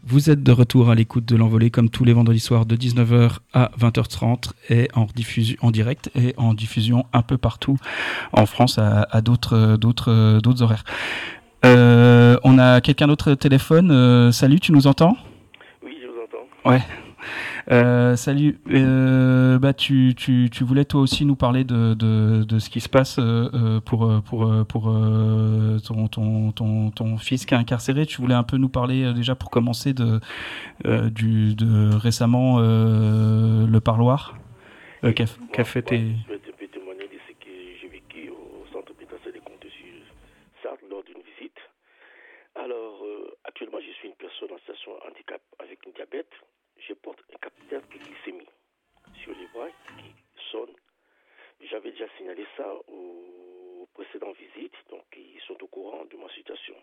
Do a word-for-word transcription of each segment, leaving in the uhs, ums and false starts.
Vous êtes de retour à l'écoute de l'Envolée comme tous les vendredis soirs de dix-neuf heures à vingt heures trente et en, diffusion, en direct et en diffusion un peu partout en France à, à d'autres, d'autres, d'autres horaires. Euh, on a quelqu'un d'autre au téléphone. Euh, salut, tu nous entends ? Oui, je vous entends. Ouais. Euh, salut. Euh, bah, tu, tu, tu voulais toi aussi nous parler de, de, de ce qui se passe euh, pour, pour, pour euh, ton, ton, ton, ton fils qui est incarcéré. Tu voulais un peu nous parler euh, déjà pour commencer de, euh, du, de récemment euh, le parloir euh, qu'a, qu'a fait tes... Ouais, je vais un peu témoigner de ce que j'ai vécu au centre pénitentiaire de Contes-sur-Sarthe lors d'une visite. Alors, euh, actuellement, je suis une personne en situation de handicap avec un diabète. Je porte un capteur de glycémie sur les bras qui sonne. J'avais déjà signalé ça aux précédentes visites, donc ils sont au courant de ma situation.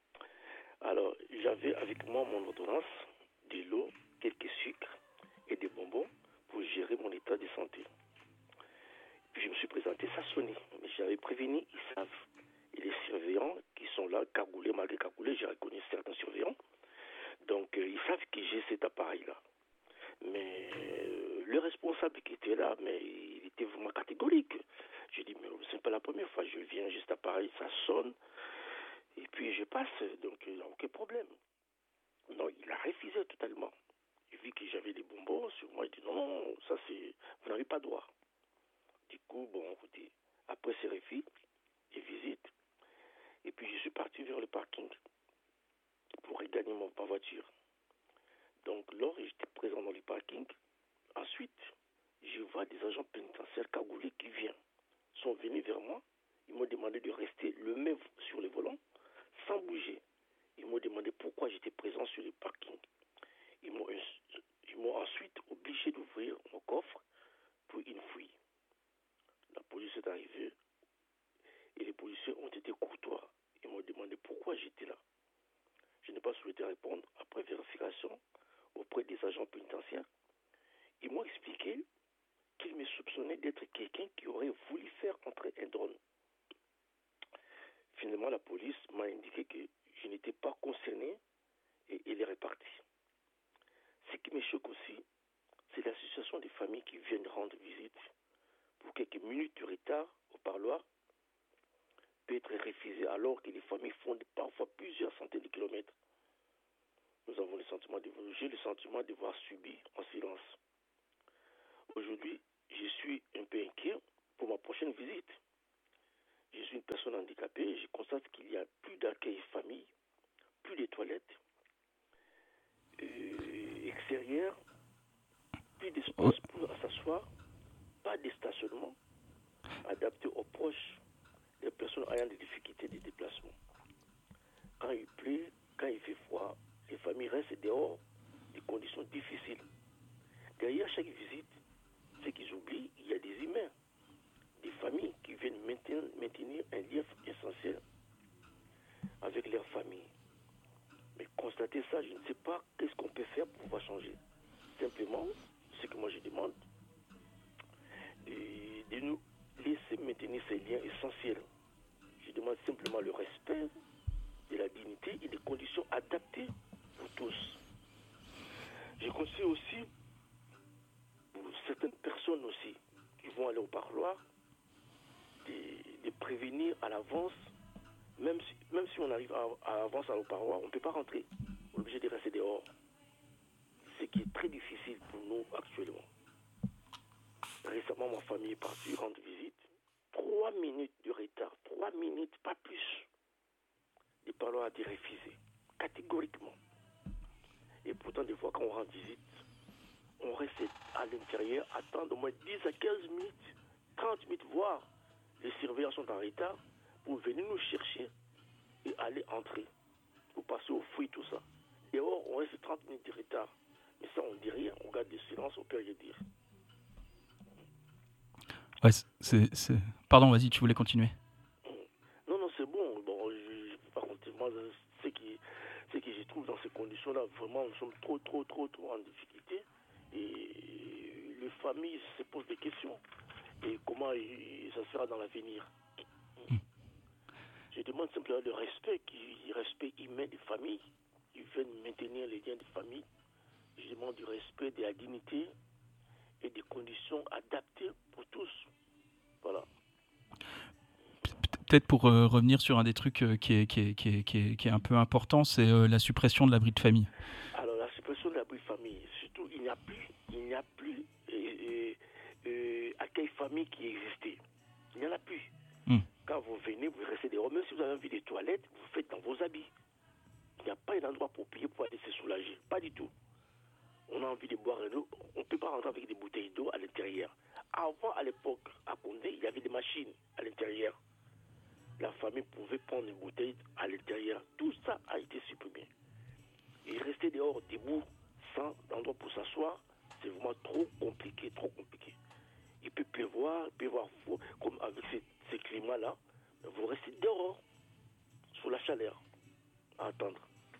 Alors, j'avais avec moi mon ordonnance, de l'eau, quelques sucres et des bonbons pour gérer mon état de santé. Puis je me suis présenté, ça sonnait, mais j'avais prévenu, ils savent. Et les surveillants qui sont là, cagoulés, malgré cagoulés, j'ai reconnu certains surveillants. Donc, euh, ils savent que j'ai cet appareil-là. Mais euh, le responsable qui était là, mais il était vraiment catégorique. Je dis, mais c'est pas la première fois, je viens, j'ai cet appareil, ça sonne, et puis je passe, donc il n'y a aucun problème. Non, il a refusé totalement. Il vit que j'avais des bonbons sur moi, il dit, non, non, ça c'est, vous n'avez pas droit. Du coup, bon, écoutez, après ces refus et visites, et puis je suis parti vers le parking pour regagner mon, ma voiture. Donc, lors j'étais présent dans le parking, ensuite, je vois des agents pénitentiaires cagoulés qui viennent, sont venus vers moi, ils m'ont demandé de rester le même sur le volant, sans bouger. Ils m'ont demandé pourquoi j'étais présent sur le parking. Ils m'ont, ils m'ont ensuite obligé d'ouvrir mon coffre pour une fouille. La police est arrivée et les policiers ont été courtois. Ils m'ont demandé pourquoi j'étais là. Je n'ai pas souhaité répondre après vérification auprès des agents pénitentiaires. Ils m'ont expliqué qu'ils me soupçonnaient d'être quelqu'un qui aurait voulu faire entrer un drone. Finalement, la police m'a indiqué que je n'étais pas concerné et il est reparti. Ce qui me choque aussi, c'est la situation des familles qui viennent rendre visite. Pour quelques minutes de retard au parloir, peut être refusé alors que les familles font parfois plusieurs centaines de kilomètres. Nous avons le sentiment de, j'ai le sentiment d'avoir subi en silence. Aujourd'hui, je suis un peu inquiet pour ma prochaine visite. Je suis une personne handicapée et je constate qu'il y a plus d'accueil famille, plus de toilettes euh, extérieures, plus d'espace pour s'asseoir, pas de stationnement adapté aux proches des personnes ayant des difficultés de déplacement. Quand il pleut, quand il fait froid, les familles restent dehors, des conditions difficiles. Derrière chaque visite, ce qu'ils oublient, il y a des humains, des familles qui viennent maintenir, maintenir un lien essentiel avec leur famille. Mais constater ça, je ne sais pas qu'est-ce qu'on peut faire pour pouvoir changer. Simplement, ce que moi je demande, de, de nous laisser maintenir ces liens essentiels. Je demande simplement le respect de la dignité et des conditions adaptées pour tous. Je conseille aussi pour certaines personnes aussi qui vont aller au parloir de, de prévenir à l'avance, même si, même si on arrive à, à l'avance au parloir, on ne peut pas rentrer. On est obligé de rester dehors. Ce qui est très difficile pour nous actuellement. Récemment, ma famille est partie rendre visite. Trois minutes de retard, trois minutes, pas plus. Le parloir a été refusé, catégoriquement. Et pourtant, des fois, quand on rend visite, on reste à l'intérieur, attendre au moins dix à quinze minutes, trente minutes, voire les surveillants sont en retard pour venir nous chercher et aller entrer, pour passer au fouilles, tout ça. Dehors, on reste trente minutes de retard. Mais ça, on ne dit rien, on garde le silence, on peut rien dire. Ouais, c'est, c'est... Pardon, vas-y, tu voulais continuer. Non, non, c'est bon. Bon, je ne peux pas compter. Moi, ce qui, ce que je trouve dans ces conditions-là, vraiment, nous sommes trop, trop, trop, trop en difficulté. Et les familles se posent des questions. Et comment ça sera dans l'avenir. Je demande simplement le respect, le respect humain des familles qui viennent maintenir les liens de famille, je demande du respect, de la dignité et des conditions adaptées pour tous. Voilà. Peut-être pour euh, revenir sur un des trucs euh, qui, est, qui, est, qui, est, qui, est, qui est un peu important, c'est euh, la suppression de l'abri de famille. Alors la suppression de l'abri de famille, surtout il n'y a plus, il n'y a plus euh, euh, accueil famille qui existait. Il n'y en a plus. Mm. Quand vous venez, vous restez dehors. Même si vous avez envie des toilettes, vous faites dans vos habits. Il n'y a pas un endroit approprié pour aller se soulager. Pas du tout. On a envie de boire de l'eau. On ne peut pas rentrer avec des bouteilles d'eau à l'intérieur. Avant, à l'époque, à Condé, il y avait des machines à l'intérieur. La famille pouvait prendre une bouteille à l'intérieur. Tout ça a été supprimé. Et rester dehors, debout, sans endroit pour s'asseoir, c'est vraiment trop compliqué, trop compliqué. Il peut pleuvoir, il peut avoir froid, comme avec ces, ces climats-là. Vous restez dehors, sous la chaleur, à attendre.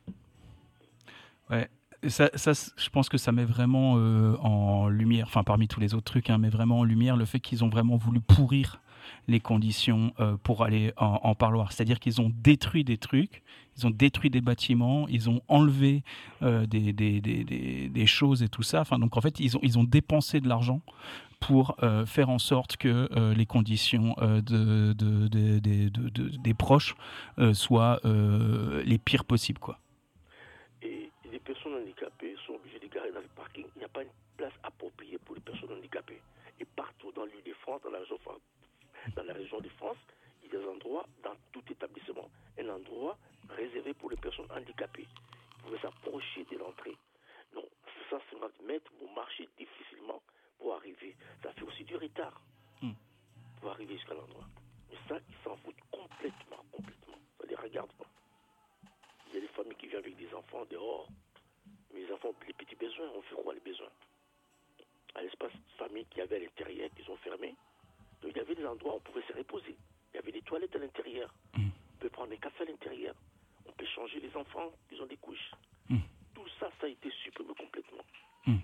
Ouais. Ça, ça, je pense que ça met vraiment euh, en lumière, enfin parmi tous les autres trucs, hein, mais vraiment en lumière le fait qu'ils ont vraiment voulu pourrir les conditions euh, pour aller en, en parloir. C'est-à-dire qu'ils ont détruit des trucs, ils ont détruit des bâtiments, ils ont enlevé euh, des, des, des, des, des choses et tout ça. Enfin, donc en fait, ils ont, ils ont dépensé de l'argent pour euh, faire en sorte que euh, les conditions euh, de, de, de, de, de, de, des proches euh, soient euh, les pires possibles, quoi. Et les personnes handicapées sont obligées de garer dans le parking. Il n'y a pas une place appropriée pour les personnes handicapées. Et partout dans l'île de France, dans la région, dans la région de France, il y a des endroits dans tout établissement, un endroit réservé pour les personnes handicapées. Vous pouvez s'approcher de l'entrée. Donc, cent cinquante mètres, vous marchez difficilement pour arriver. Ça fait aussi du retard mm. pour arriver jusqu'à l'endroit. Mais ça, ils s'en foutent complètement, complètement. Ça les regarde pas. Il y a des familles qui viennent avec des enfants dehors. Mais les enfants, les petits besoins, on fait quoi les besoins? À l'espace famille qu'il y avait à l'intérieur, qu'ils ont fermé, donc il y avait des endroits où on pouvait se reposer. Il y avait des toilettes à l'intérieur. Mm. On peut prendre des cafés à l'intérieur. On peut changer les enfants, ils ont des couches. Mm. Tout ça, ça a été supprimé complètement. Mm.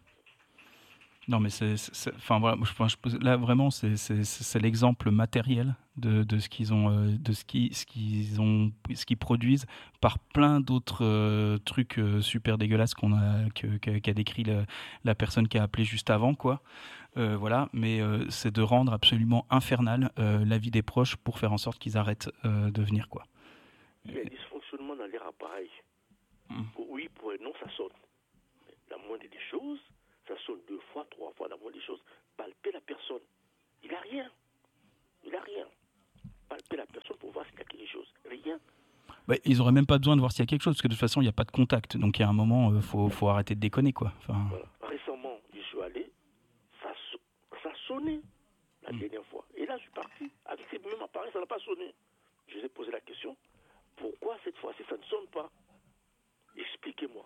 Non, mais c'est, c'est, enfin voilà, je pense là vraiment c'est, c'est, c'est l'exemple matériel de, de ce qu'ils ont, euh, de ce qui, ce qu'ils ont, ce qu'ils produisent par plein d'autres euh, trucs euh, super dégueulasses qu'on a, que, que, qu'a décrit la, la personne qui a appelé juste avant, quoi. Euh, voilà, mais euh, c'est de rendre absolument infernal euh, la vie des proches pour faire en sorte qu'ils arrêtent euh, de venir, quoi. Il y a un dysfonctionnement dans les appareils. Mm. Pour oui, pour un non, ça sonne. La moindre des choses. Ça sonne deux fois, trois fois, la moindre des choses. Palper la personne. Il n'a rien. Il n'a rien. Palper la personne pour voir s'il y a quelque chose. Rien. Bah, ils n'auraient même pas besoin de voir s'il y a quelque chose, parce que de toute façon, il n'y a pas de contact. Donc, il y a un moment, il euh, faut, faut arrêter de déconner, quoi. Enfin... Voilà. Récemment, je suis allé, ça, so- ça sonnait la mmh. dernière fois. Et là, je suis parti. Avec ces mêmes appareils, ça n'a pas sonné. Je lui ai posé la question. Pourquoi cette fois-ci, ça ne sonne pas? Expliquez-moi.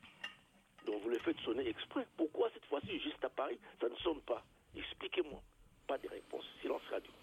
Donc vous le faites sonner exprès. Pourquoi cette fois-ci, juste à Paris, ça ne sonne pas? Expliquez-moi. Pas de réponse. Silence radio.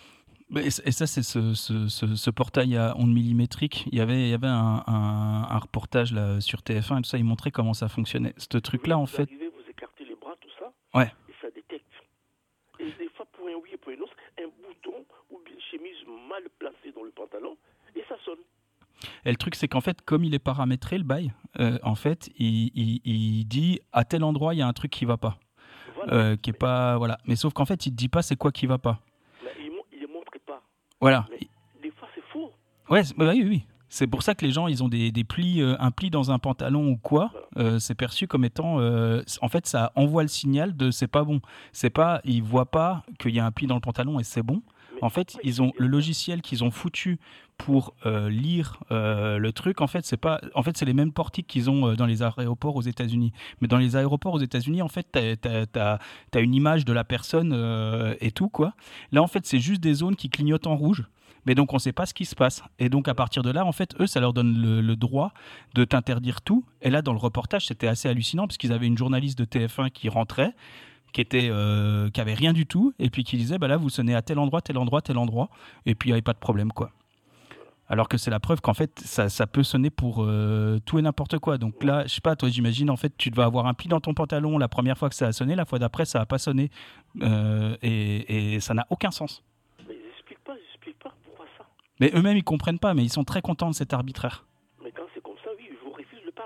Et ça, c'est ce, ce, ce, ce portail à ondes millimétriques. Il y avait, il y avait un, un, un reportage là, sur T F un et tout ça. Il montrait comment ça fonctionnait. Ce truc-là, oui, en vous fait... Arrivez, vous écartez les bras, tout ça. Ouais. Et ça détecte. Et des fois, pour un oui et pour un non, un bouton ou une chemise mal placée dans le pantalon, et ça sonne. Et le truc, c'est qu'en fait, comme il est paramétré, le bail, euh, en fait, il, il, il dit à tel endroit, il y a un truc qui va pas. Voilà. Euh, qui est pas, voilà. Mais sauf qu'en fait, il ne dit pas c'est quoi qui va pas. Mais il ne montre pas. Voilà. Mais des fois, c'est faux. Ouais, bah oui, oui. C'est pour ça que les gens, ils ont des, des plis, euh, un pli dans un pantalon ou quoi. Voilà. Euh, c'est perçu comme étant, euh, en fait, ça envoie le signal de c'est pas bon. C'est pas, ils voient pas qu'il y a un pli dans le pantalon et c'est bon. Mais en fait, ils ont le logiciel qu'ils ont foutu pour euh, lire euh, le truc. En fait, c'est pas, en fait, c'est les mêmes portiques qu'ils ont euh, dans les aéroports aux États-Unis. Mais dans les aéroports aux États-Unis, en fait, t'as, t'as, t'as, t'as une image de la personne euh, et tout quoi. Là, en fait, c'est juste des zones qui clignotent en rouge. Mais donc, on ne sait pas ce qui se passe. Et donc, à partir de là, en fait, eux, ça leur donne le, le droit de t'interdire tout. Et là, dans le reportage, c'était assez hallucinant parce qu'ils avaient une journaliste de T F un qui rentrait, qui était, euh, qui avait rien du tout, et puis qui disait, bah là, vous sonnez à tel endroit, tel endroit, tel endroit, et puis il n'y avait pas de problème, quoi. Alors que c'est la preuve qu'en fait, ça, ça peut sonner pour euh, tout et n'importe quoi. Donc là, je sais pas, toi, j'imagine, en fait, tu devais avoir un pli dans ton pantalon la première fois que ça a sonné, la fois d'après, ça n'a pas sonné, euh, et, et ça n'a aucun sens. Mais ils n'expliquent pas, ils n'expliquent pas pourquoi ça. Mais eux-mêmes, ils comprennent pas, mais ils sont très contents de cet arbitraire. Mais quand c'est comme ça, oui, je vous refuse le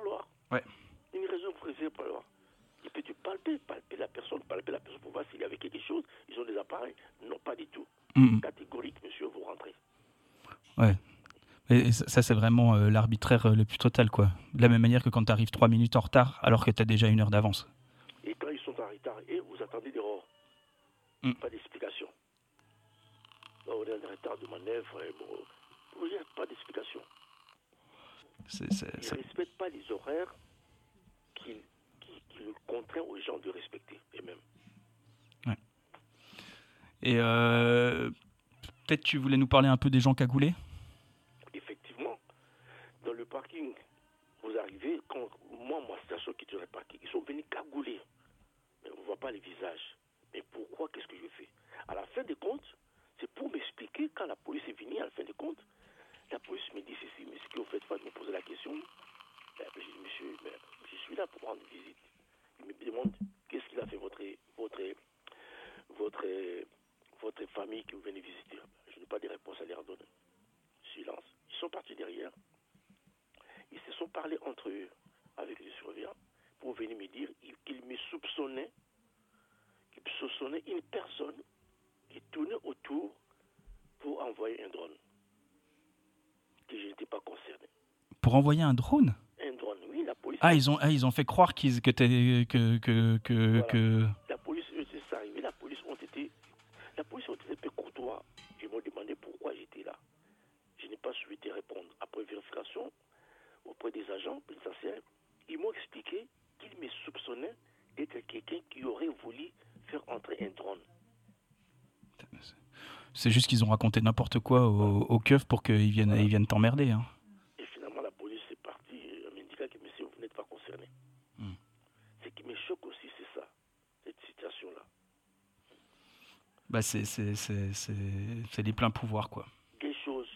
Mmh. Catégorique, monsieur, vous rentrez. Ouais. Et ça, ça c'est vraiment euh, l'arbitraire euh, le plus total, quoi. De la même manière que quand tu arrives trois minutes en retard, alors que tu as déjà une heure d'avance. Et quand ils sont en retard, et vous attendez dehors. Mmh. Pas d'explication. On est en retard de manœuvre, et bon, il n'y a pas d'explication. C'est, c'est, ils c'est... ne respectent pas les horaires qui, qui, qui le contraignent aux gens de respecter, eux-mêmes. Ouais. Et euh, peut-être tu voulais nous parler un peu des gens cagoulés ? Effectivement. Dans le parking, vous arrivez, quand moi, ma station qui est dans le parking, ils sont venus cagouler. Mais on ne voit pas les visages. Mais pourquoi, qu'est-ce que je fais ? À la fin des comptes, c'est pour m'expliquer, quand la police est venue, à la fin des comptes, la police me dit ceci, mais ce que vous faites, il me pose la question. Ben, je dis, monsieur, ben, je suis là pour rendre visite. Il me demande, qu'est-ce qu'il a fait votre, votre, votre, votre famille que vous venez visiter ? Je n'ai pas de réponse à leur donner. Silence. Ils sont partis derrière. Ils se sont parlé entre eux avec les surveillants pour venir me dire qu'ils me soupçonnaient, qu'ils soupçonnaient une personne qui tournait autour pour envoyer un drone. Que je n'étais pas concerné. Pour envoyer un drone ? Un drone, oui, la police. Ah, ils ont, ah, ils ont fait croire qu'ils, que t'es, que, que, que, voilà. que... La police, eux, c'est ça arrivé. La police ont été, la police ont été un peu courtois. Ils m'ont demandé pourquoi j'étais là. Je n'ai pas souhaité répondre. Après vérification auprès des agents pénitentiaires, ils m'ont expliqué qu'ils me soupçonnaient d'être quelqu'un qui aurait voulu faire entrer un drone. C'est juste qu'ils ont raconté n'importe quoi au, au keuf pour qu'ils viennent, voilà. ils viennent t'emmerder. Hein. Et finalement, la police est partie en m'indiquant que monsieur, vous n'êtes pas concerné. Mm. Ce qui me choque aussi, c'est ça, cette situation-là. Bah c'est, c'est, c'est, c'est, c'est les pleins pouvoirs, quoi. Des choses,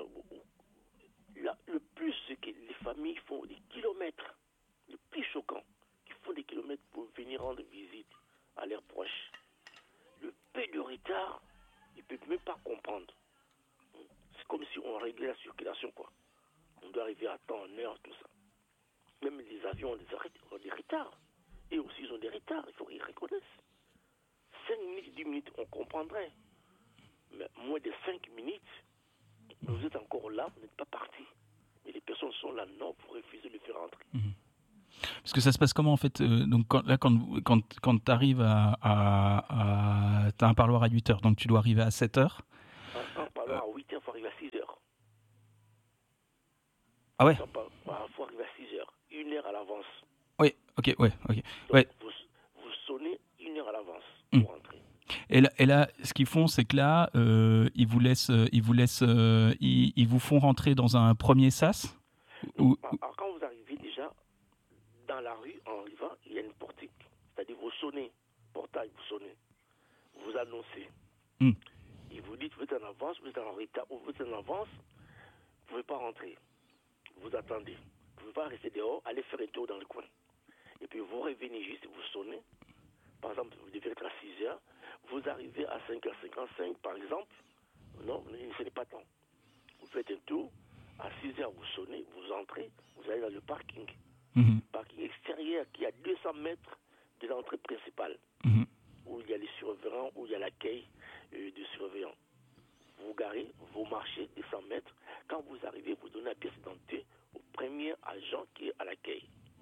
là, le plus, c'est que les familles font des kilomètres, le plus choquant, qu'ils font des kilomètres pour venir rendre visite à leurs proches. Le peu de retard, ils ne peuvent même pas comprendre. C'est comme si on réglait la circulation, quoi. On doit arriver à temps, en heure, tout ça. Même les avions ont des, ont des retards. Et aussi, ils ont des retards, il faut qu'ils reconnaissent. cinq minutes, dix minutes, on comprendrait. Mais moins de cinq minutes, vous êtes encore là, vous n'êtes pas parti. Mais les personnes sont là, non, pour refuser de le faire entrer. Mmh. Parce que ça se passe comment, en fait euh, donc quand, là, quand, quand, quand tu arrives à... à, à tu as un parloir à huit heures, donc tu dois arriver à sept heures. Un, un parloir euh... à huit heures, il faut arriver à six heures. Ah ouais ? Il faut arriver à six heures, une heure à l'avance. Oui, ok, ouais, ok. Donc, ouais. Vous, vous sonnez une heure à l'avance mmh. pour entrer. Et là, et là, ce qu'ils font, c'est que là, euh, ils vous laissent, ils vous laissent, euh, ils, ils vous font rentrer dans un premier sas. Donc, ou... alors, quand vous arrivez déjà dans la rue, en arrivant, il y a une portique. C'est-à-dire, vous sonnez, portail, vous sonnez, vous annoncez. Mm. Et vous dites, vous êtes en avance, vous êtes en retard, ou vous êtes en avance, vous ne pouvez pas rentrer. Vous attendez. Vous ne pouvez pas rester dehors, aller faire un tour dans le coin. Et puis, vous revenez juste, vous sonnez. Par exemple, vous devez être à six heures. Vous arrivez à cinq heures cinquante-cinq, par exemple. Non, ce n'est pas temps. Vous faites un tour. À six heures, vous sonnez, vous entrez, vous allez dans le parking. Mmh. Parking extérieur qui est à deux cents mètres de l'entrée principale. Mmh. Où il y a les surveillants, où il y a l'accueil euh, de surveillants. Vous garez, vous marchez deux cents mètres. Quand vous arrivez, vous donnez la pièce d'identité au premier agent qui est à l'accueil.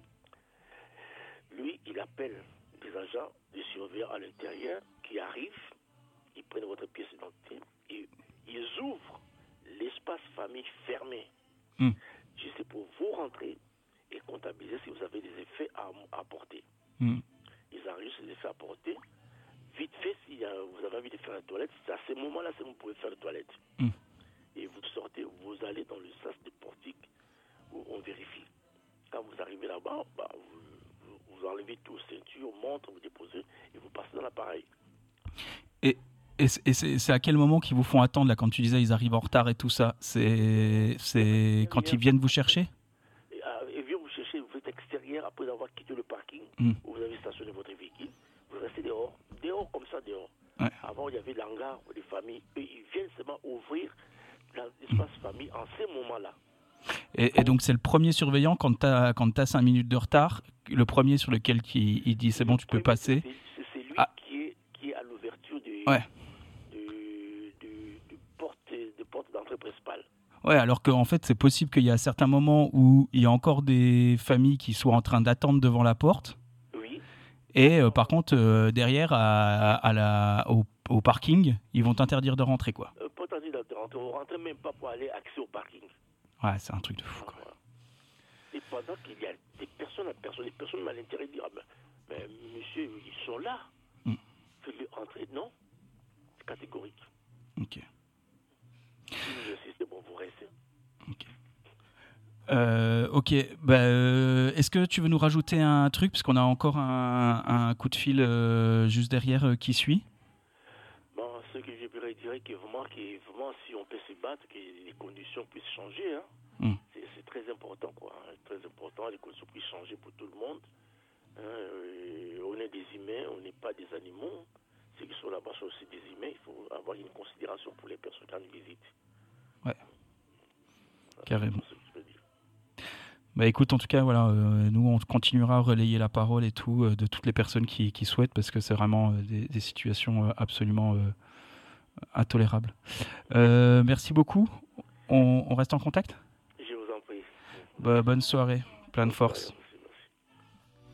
Lui, il appelle des agents de surveillants à l'intérieur qui arrivent, ils prennent votre pièce d'identité et ils ouvrent l'espace famille fermé. Mm. Juste pour vous rentrer et comptabiliser si vous avez des effets à apporter. Mm. Ils enregistrent les effets à apporter. Vite fait, si vous avez envie de faire la toilette, c'est à ce moment-là que vous pouvez faire la toilette. Mm. Et vous sortez, vous allez dans le sas de portique où on vérifie. Quand vous arrivez là-bas, bah, vous, vous, vous enlevez tout, ceinture, montre, vous déposez et vous passez dans l'appareil. Et, et, c'est, et c'est, c'est à quel moment qu'ils vous font attendre, là, quand tu disais ils arrivent en retard et tout ça? C'est, c'est quand ils viennent vous chercher? et, euh, Ils viennent vous chercher, vous êtes extérieur après avoir quitté le parking, mm. où vous avez stationné votre véhicule, vous restez dehors, dehors comme ça, dehors. Ouais. Avant, il y avait l'hangar des familles, eux, ils viennent seulement ouvrir l'espace mm. famille en ces moments-là. Et, et donc c'est le premier surveillant quand tu as quand t'as cinq minutes de retard, le premier sur lequel qui, il dit c'est bon, tu peux passer. C'est, c'est lui ah. qui, est, qui est à l'ouverture du, ouais. du, du, porte d'entrée principale. Ouais, alors qu'en fait, c'est possible qu'il y a certains moments où il y a encore des familles qui soient en train d'attendre devant la porte. Oui. Et euh, par contre, euh, derrière, à, à la, au, au parking, ils vont t'interdire de rentrer, quoi. Euh, pas t'interdire de rentrer, on ne rentre même pas pour aller accès au parking. Ouais, c'est un truc de fou, quoi. Voilà. Et pendant qu'il y a des personnes à personne, des personnes à l'intérieur disent, ah ben, ben, monsieur, ils sont là. Mm. Faites-les entrer. Non, c'est catégorique. Ok. Si vous insistez, bon, vous restez. Ok. Euh, ok. Bah, euh, est-ce que tu veux nous rajouter un truc, parce qu'on a encore un, un coup de fil euh, juste derrière euh, qui suit. Bon, ce que je pourrais dire, que vraiment, que vraiment, si on peut se battre, que les conditions puissent changer, hein. Mm. C'est, c'est très important, quoi. Hein. Très important, les conditions puissent changer pour tout le monde. Hein. Euh, on est des humains, on n'est pas des animaux. Ceux qui sont là-bas sont aussi des humains. Il faut avoir une considération pour les personnes qui nous visitent. Ouais. Voilà, Carrément. c'est ce que je peux dire. Bah écoute, en tout cas, voilà, euh, nous on continuera à relayer la parole et tout euh, de toutes les personnes qui, qui souhaitent, parce que c'est vraiment euh, des, des situations euh, absolument euh, intolérables. Euh, merci beaucoup. On, on reste en contact. Je vous en prie. Bah, bonne soirée, plein de Bonne soirée. force.